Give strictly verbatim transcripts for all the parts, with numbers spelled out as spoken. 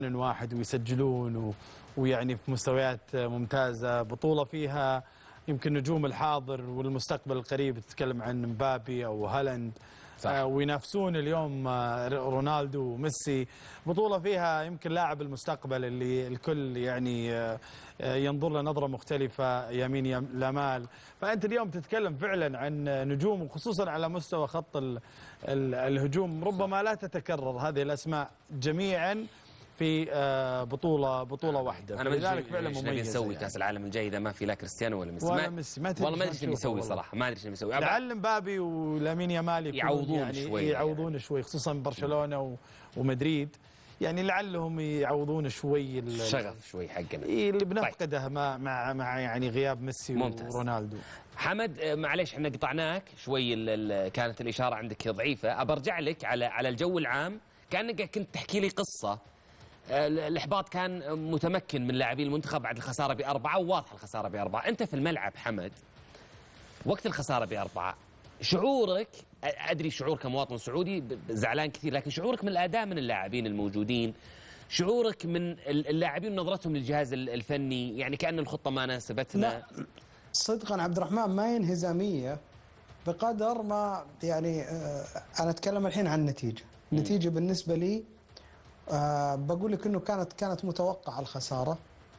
واحد ويسجلون و... ويعني في مستويات ممتازة، بطولة فيها يمكن نجوم الحاضر والمستقبل القريب، تتكلم عن مبابي أو هالاند آه وينافسون اليوم آه رونالدو وميسي، بطولة فيها يمكن لاعب المستقبل اللي الكل يعني آه ينظر له نظرة مختلفة، يمين يامال. فأنت اليوم تتكلم فعلا عن نجوم، وخصوصا على مستوى خط ال ال الهجوم ربما لا تتكرر هذه الأسماء جميعا في بطولة بطولة واحدة. أنا لذلك فعلا مميز. نبي نسوي كأس العالم الجاي إذا ما في لا كريستيانو ولا ميسي. ولا ميسي ما والله ما أدري شنو بيسوي صراحة، ما أدري شنو بيسوي. لعل مبابي ولامين يامال يعوضون يعني شوي، يعوضون يعني. شوي خصوصا برشلونة ومدريد، يعني لعلهم يعوضون شوي الشغف شوي حقنا اللي بنفقده طيب. مع مع مع يعني غياب ميسي ممتاز. ورونالدو. حمد معليش احنا قطعناك شوي، كانت الإشارة عندك ضعيفة. أبرجع لك على على الجو العام، كأنك كنت تحكي لي قصة. الإحباط كان متمكن من لاعبين المنتخب بعد الخسارة بأربعة، وواضح الخسارة بأربعة. أنت في الملعب حمد وقت الخسارة بأربعة، شعورك، أدري شعور كمواطن سعودي زعلان كثير، لكن شعورك من الأداء من اللاعبين الموجودين، شعورك من اللاعبين ونظرتهم للجهاز الفني، يعني كأن الخطة ما ناسبتنا. لا صدقا عبد الرحمن ما هي انهزامية بقدر ما يعني أنا أتكلم الحين عن النتيجة. النتيجة بالنسبة لي أه بقول لك انه كانت كانت متوقعه الخساره،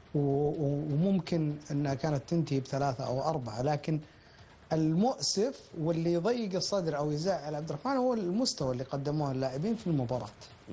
وممكن انها كانت تنتهي بثلاثه او اربعه، لكن المؤسف واللي يضيق الصدر او يزعل عبد الرحمن هو المستوى اللي قدموه اللاعبين في المباراه.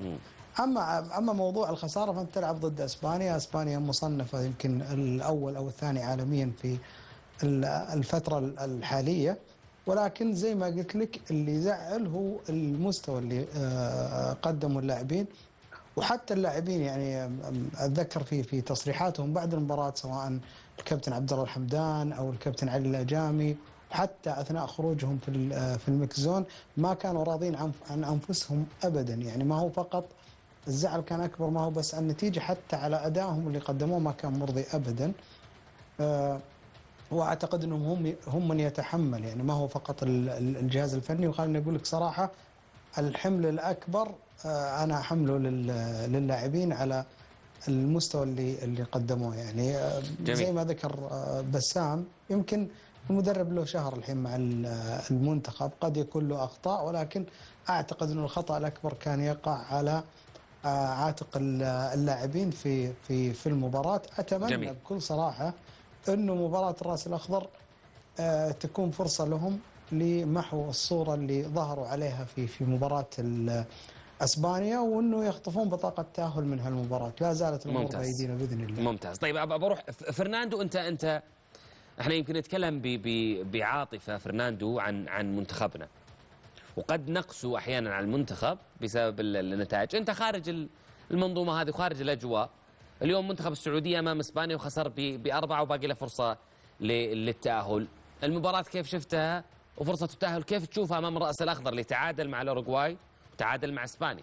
اما اما موضوع الخساره، فانت تلعب ضد اسبانيا، اسبانيا مصنفه يمكن الاول او الثاني عالميا في الفتره الحاليه، ولكن زي ما قلت لك اللي يزعل هو المستوى اللي قدمه اللاعبين. وحتى اللاعبين يعني اتذكر في في تصريحاتهم بعد المباراه، سواء الكابتن عبد الله الحمدان او الكابتن علي الاجامي، وحتى اثناء خروجهم في في الميكس زون ما كانوا راضين عن عن انفسهم ابدا. يعني ما هو فقط الزعل كان اكبر ما هو بس النتيجه، حتى على ادائهم اللي قدموه ما كان مرضي ابدا. أه واعتقد انهم هم هم من يتحمل، يعني ما هو فقط الجهاز الفني. وخليني اقول لك صراحه الحمل الاكبر أنا حمله للاعبين على المستوى اللي اللي قدموه. يعني جميل. زي ما ذكر بسام، يمكن المدرب له شهر الحين مع المنتخب، قد يكون له أخطاء، ولكن أعتقد أن الخطأ الأكبر كان يقع على عاتق اللاعبين في في في المباراة. أتمنى جميل. بكل صراحة أنه مباراة الرأس الأخضر تكون فرصة لهم لمحو الصورة اللي ظهروا عليها في في مباراة اسبانيا، وانه يخطفون بطاقه تاهل من هالمباراه. لا زالت الامور بايدينا باذن الله. ممتاز. طيب بروح فرناندو، انت انت احنا يمكن نتكلم بعاطفه فرناندو عن عن منتخبنا، وقد نقسو احيانا على المنتخب بسبب النتائج. انت خارج المنظومه هذه وخارج الاجواء. اليوم منتخب السعوديه امام اسبانيا وخسر باربعه وباقي له فرصه للتاهل. المباراه كيف شفتها وفرصه التاهل كيف تشوفها امام الراس الاخضر اللي تعادل مع الاوروغواي تعادل مع اسبانيا؟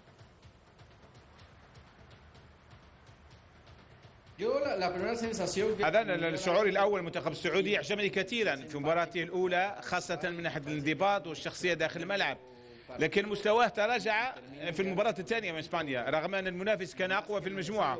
هذا الشعور الاول. المنتخب السعودي يعجبني كثيرا في مباراته الاولى، خاصه من ناحيه الانضباط والشخصيه داخل الملعب، لكن مستواه تراجع في المباراه الثانيه من اسبانيا رغم ان المنافس كان اقوى في المجموعه.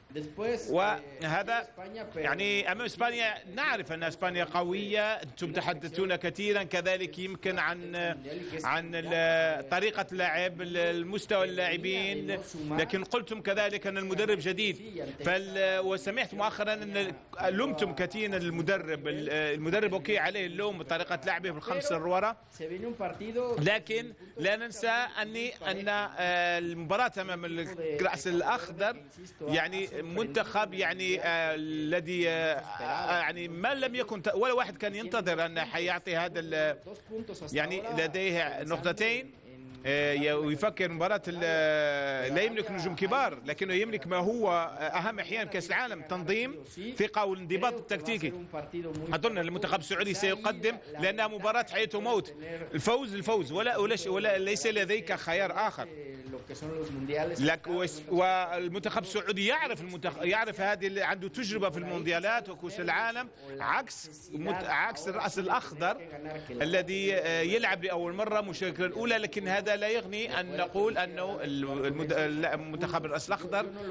وهذا يعني امام اسبانيا نعرف ان اسبانيا قويه، انتم تحدثون كثيرا كذلك يمكن عن عن طريقه اللعب، المستوى اللاعبين، لكن قلتم كذلك ان المدرب جديد. وسمعت مؤخرا ان لمتم كثيرا المدرب المدرب اوكي عليه اللوم بطريقه لعبه بالخمس الورا، لكن لا ننسى اني ان المباراه امام الراس الاخضر يعني منتخب يعني آه الذي آه يعني ما لم يكن ولا واحد كان ينتظر أن حيعطي هذا، يعني لديه نقطتين آه ويفكر مباراة لا يملك نجوم كبار، لكنه يملك ما هو أهم أحيانا كأس العالم، تنظيم، ثقة والانضباط التكتيكي. أظن المنتخب السعودي سيقدم لأنها مباراة حياة وموت، الفوز الفوز ولا ولا, ولا ليس لديك خيار آخر. لك والمنتخب السعودي يعرف المنتخب يعرف هذه اللي عنده تجربة في المونديالات وكأس العالم، عكس عكس الرأس الأخضر الذي يلعب لأول مرة مشاركة الأولى. لكن هذا لا يغني أن نقول أنه المنتخب الرأس الأخضر